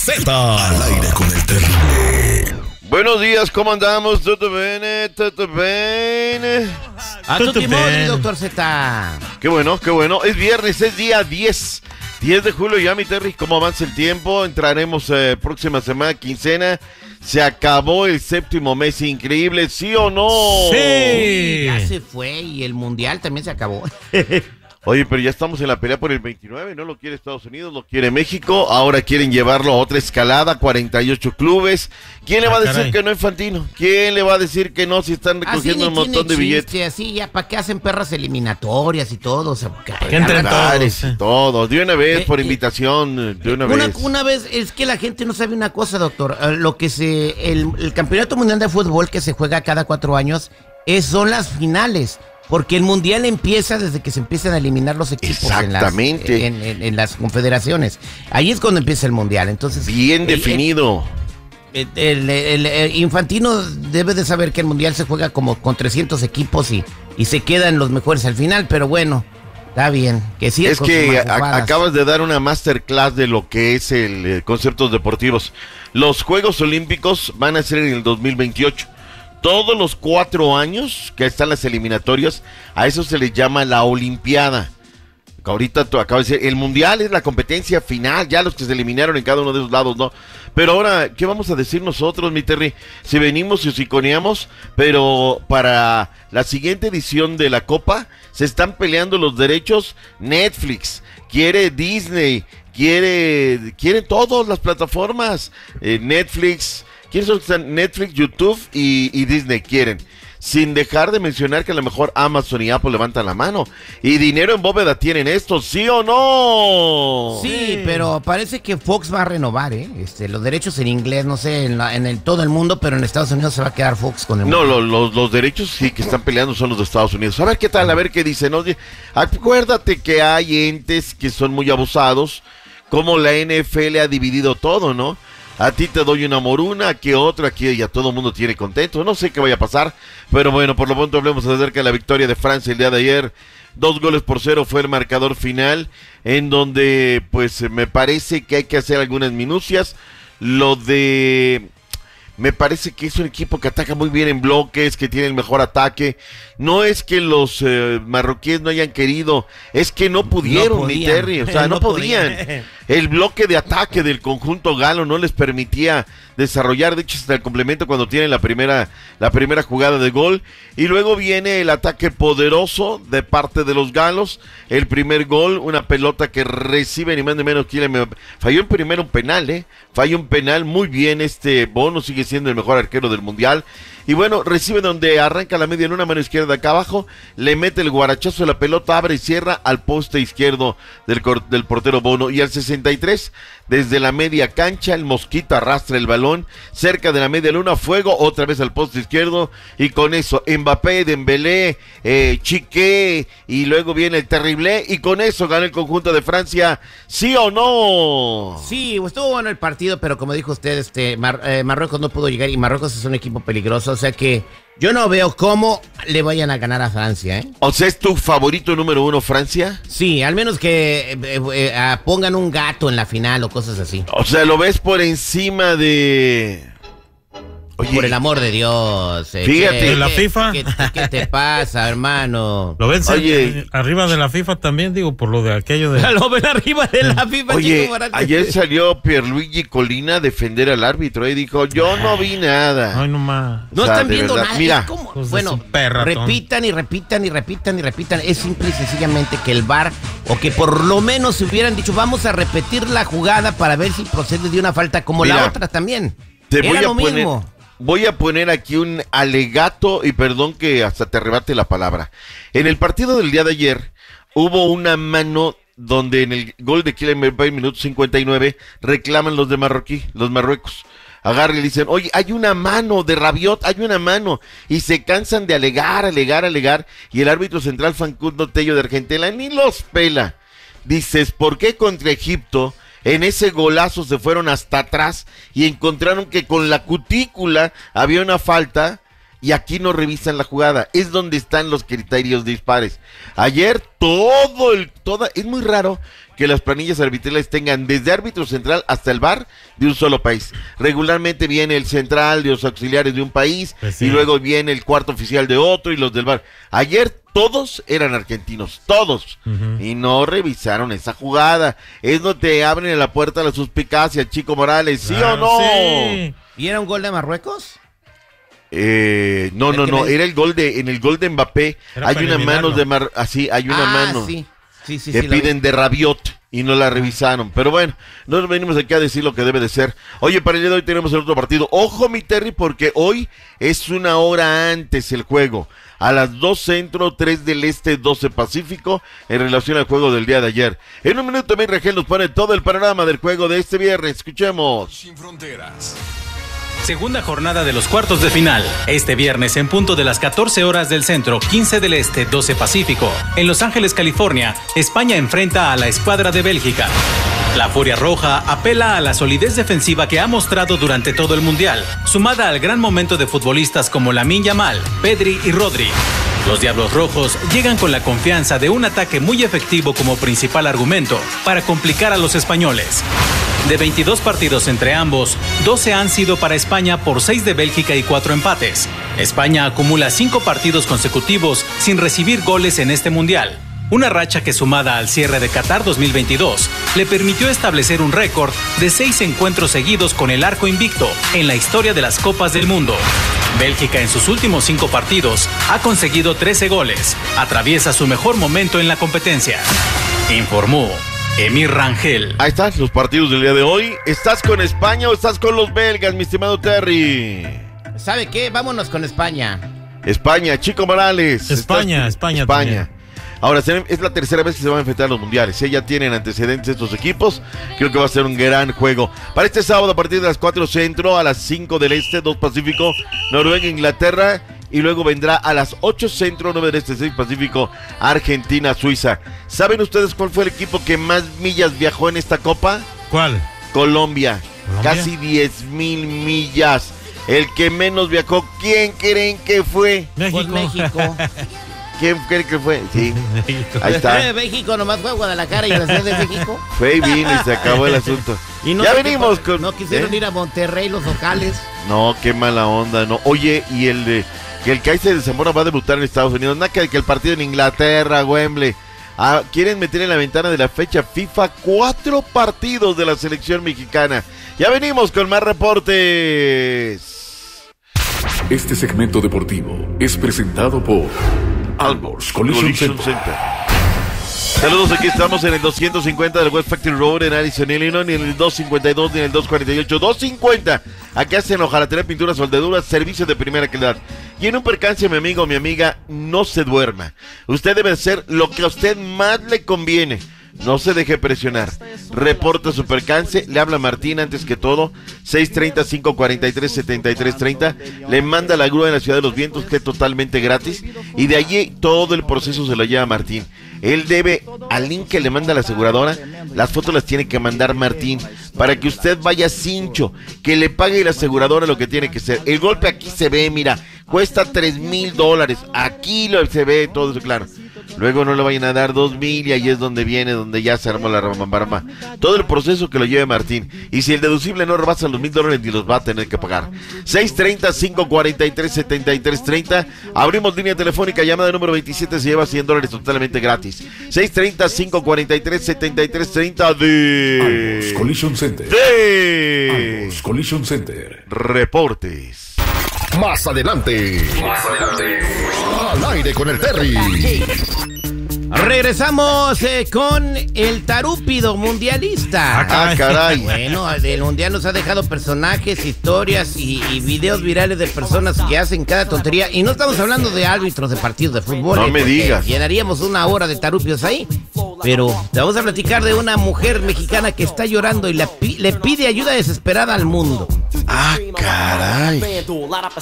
Z. Al aire con el terrible. Buenos días, ¿cómo andamos? ¿Todo bien? ¿Todo bien? A tu timón, doctor Z. Qué bueno, qué bueno. Es viernes, es día 10 de julio ya, mi Terry. ¿Cómo avanza el tiempo? Entraremos próxima semana, quincena. Se acabó el séptimo mes, increíble, ¿sí o no? Sí. Ya se fue y el mundial también se acabó. Oye, pero ya estamos en la pelea por el 29, no lo quiere Estados Unidos, lo quiere México, ahora quieren llevarlo a otra escalada, 48 clubes. ¿Quién le va a decir que no, Infantino? ¿Quién le va a decir que no si están recogiendo un montón de billetes? Así ya, ¿para qué hacen perras eliminatorias y todo? O sea, que entren todos. Todos, de una vez, por invitación, de una vez. Una vez, es que la gente no sabe una cosa, doctor, lo que el Campeonato Mundial de Fútbol que se juega cada 4 años, son las finales. Porque el mundial empieza desde que se empiezan a eliminar los equipos en las confederaciones. Ahí es cuando empieza el mundial. Entonces, bien definido. El Infantino debe de saber que el mundial se juega como con 300 equipos y se quedan los mejores al final, pero bueno, está bien. Que sí es que acabas de dar una masterclass de lo que es el conceptos deportivos. Los Juegos Olímpicos van a ser en el 2028. Todos los 4 años que están las eliminatorias, a eso se les llama la Olimpiada. Ahorita tú acabas de decir, el Mundial es la competencia final, ya los que se eliminaron en cada uno de esos lados, ¿no? Pero ahora, ¿qué vamos a decir nosotros, mi Terry? Si venimos y siconeamos, pero para la siguiente edición de la Copa, se están peleando los derechos Netflix, quiere Disney, quieren todas las plataformas, Netflix... ¿Quiénes son que están? Netflix, YouTube y Disney quieren. Sin dejar de mencionar que a lo mejor Amazon y Apple levantan la mano. Y dinero en bóveda tienen esto, ¿sí o no? Sí, pero parece que Fox va a renovar, los derechos en inglés, no sé, en todo el mundo, pero en Estados Unidos se va a quedar Fox con el mundo. No, los derechos sí que están peleando son los de Estados Unidos. A ver qué tal, a ver qué dicen. ¿No? Acuérdate que hay entes que son muy abusados, como la NFL ha dividido todo, ¿no? A ti te doy una moruna, que otra, aquí ya todo el mundo tiene contento. No sé qué vaya a pasar, pero bueno, por lo pronto hablemos acerca de la victoria de Francia el día de ayer. 2-0 fue el marcador final, en donde pues me parece que hay que hacer algunas minucias. Me parece que es un equipo que ataca muy bien en bloques, que tiene el mejor ataque. No es que los marroquíes no hayan querido, es que no pudieron, mi Terry, o sea, no podían. El bloque de ataque del conjunto galo no les permitía desarrollar, de hecho hasta el complemento cuando tienen la primera jugada de gol, y luego viene el ataque poderoso de parte de los galos, el primer gol, una pelota que recibe ni más ni menos que falló en primero un penal, falló un penal muy bien, Bono sigue siendo el mejor arquero del mundial, y bueno, recibe donde arranca la media en una mano izquierda acá abajo, le mete el guarachazo de la pelota, abre y cierra al poste izquierdo del portero Bono, y al 63, desde la media cancha, el Mosquito arrastra el balón, cerca de la media luna, fuego, otra vez al poste izquierdo, y con eso, Mbappé, Dembélé, Chiqué, y luego viene el terrible, y con eso gana el conjunto de Francia, ¿sí o no? Sí, estuvo bueno el partido, pero como dijo usted, Marruecos no pudo llegar, y Marruecos es un equipo peligroso, o sea que yo no veo cómo le vayan a ganar a Francia, O sea, ¿es tu favorito número 1 Francia? Sí, al menos que pongan un gato en la final o cosas así. O sea, ¿lo ves por encima de...? Oye, por el amor de Dios. Fíjate. ¿De la FIFA? ¿Qué te pasa, hermano? ¿Lo ven arriba de la FIFA también? Digo, por lo de aquello de... Lo ven arriba de la FIFA. Oye, ayer salió Pierluigi Colina a defender al árbitro y dijo, yo no vi nada. Ay, no más. No están viendo nada. Mira. Bueno, repitan. Es simple y sencillamente que el VAR, o que por lo menos se hubieran dicho, vamos a repetir la jugada para ver si procede de una falta como la otra también. Era lo mismo. Voy a poner aquí un alegato, y perdón que hasta te arrebate la palabra. En el partido del día de ayer hubo una mano donde en el gol de Kylian Mbappé, minuto 59, reclaman los Marruecos. Agarran y le dicen, oye, hay una mano de Rabiot, hay una mano. Y se cansan de alegar. Y el árbitro central, Facundo Tello de Argentina, ni los pela. Dices, ¿por qué contra Egipto en ese golazo se fueron hasta atrás y encontraron que con la cutícula había una falta y aquí no revisan la jugada. Es donde están los criterios dispares. Ayer es muy raro que las planillas arbitrales tengan desde árbitro central hasta el VAR de un solo país. Regularmente viene el central de los auxiliares de un país, pues sí, y luego viene el cuarto oficial de otro y los del VAR. Ayer todos eran argentinos, todos, y no revisaron esa jugada. Es donde te abren la puerta a la suspicacia, Chico Morales, ¿sí o no? Sí. ¿Y era un gol de Marruecos? No, era en el gol de Mbappé, hay una mano hay una mano. Sí, que piden de Rabiot y no la revisaron. Pero bueno, nos venimos aquí a decir lo que debe de ser. Oye, para el día de hoy tenemos el otro partido. Ojo, mi Terry, porque hoy es 1 hora antes el juego. A las 2 centro, 3 del este, 12 pacífico, en relación al juego del día de ayer. En un minuto, mi Regel nos pone todo el panorama del juego de este viernes. Escuchemos. Sin fronteras. Segunda jornada de los cuartos de final. Este viernes en punto de las 14 horas del centro, 15 del este, 12 pacífico. En Los Ángeles, California, España enfrenta a la escuadra de Bélgica. La Furia Roja apela a la solidez defensiva que ha mostrado durante todo el Mundial, sumada al gran momento de futbolistas como Lamine Yamal, Pedri y Rodri. Los Diablos Rojos llegan con la confianza de un ataque muy efectivo como principal argumento para complicar a los españoles. De 22 partidos entre ambos, 12 han sido para España por 6 de Bélgica y 4 empates. España acumula 5 partidos consecutivos sin recibir goles en este Mundial. Una racha que, sumada al cierre de Qatar 2022, le permitió establecer un récord de 6 encuentros seguidos con el arco invicto en la historia de las Copas del Mundo. Bélgica en sus últimos 5 partidos ha conseguido 13 goles. Atraviesa su mejor momento en la competencia. Informó Emir Rangel. Ahí están los partidos del día de hoy. ¿Estás con España o estás con los belgas, mi estimado Terry? ¿Sabe qué? Vámonos con España. España, Chico Morales. España. Ahora, es la tercera vez que se van a enfrentar a los mundiales. Ya tienen antecedentes estos equipos. Creo que va a ser un gran juego. Para este sábado, a partir de las 4 centro, a las 5 del este, 2 pacífico, Noruega, Inglaterra. Y luego vendrá a las 8 centro, 9 del este, 6 pacífico, Argentina, Suiza. ¿Saben ustedes cuál fue el equipo que más millas viajó en esta copa? ¿Cuál? Colombia. Casi 10,000 millas. El que menos viajó, ¿quién creen que fue? México. ¿Quién cree que fue? Sí, México. Ahí está. México nomás fue a Guadalajara y a la Ciudad de México. Fue y vino y se acabó el asunto. Y no ya venimos con... No quisieron ir a Monterrey los locales. No, qué mala onda, no. Oye, y que el Kaiser de Zamora va a debutar en Estados Unidos. Nada que el partido en Inglaterra, Wembley. Quieren meter en la ventana de la fecha FIFA 4 partidos de la selección mexicana. Ya venimos con más reportes. Este segmento deportivo es presentado por Alborz Collision Center. Saludos, aquí estamos en el 250 del West Factory Road en Addison, Illinois, ni en el 252 ni en el 248, 250. Acá hacen hojalatería, pintura, soldaduras, servicios de primera calidad. Y en un percance, mi amigo o mi amiga, no se duerma. Usted debe hacer lo que a usted más le conviene. No se deje presionar. Reporta su percance. Le habla Martín antes que todo. 630-543-7330. Le manda la grúa en la Ciudad de los Vientos, que es totalmente gratis. Y de allí todo el proceso se lo lleva Martín. Él debe, al link que le manda la aseguradora, las fotos las tiene que mandar Martín, para que usted vaya cincho, que le pague la aseguradora lo que tiene que ser. El golpe aquí se ve, mira, cuesta $3,000. Aquí se ve todo eso claro. Luego no le vayan a dar 2,000 y ahí es donde viene, donde ya se armó la rambarma. Todo el proceso que lo lleve Martín. Y si el deducible no rebasa los $1,000, ni los va a tener que pagar. 630-543-7330. Abrimos línea telefónica, llamada número 27, se lleva $100 totalmente gratis. 630-543-7330 de Alborz Collision Center. Alborz Collision Center. Reportes. Más adelante. Al aire con el Terry. Regresamos con el tarúpido mundialista. Ah, caray. Bueno, el mundial nos ha dejado personajes, historias y videos virales de personas que hacen cada tontería. Y no estamos hablando de árbitros de partidos de fútbol. No me digas. Llenaríamos 1 hora de tarupios ahí. Pero te vamos a platicar de una mujer mexicana que está llorando y le pide ayuda desesperada al mundo. Ah, caray.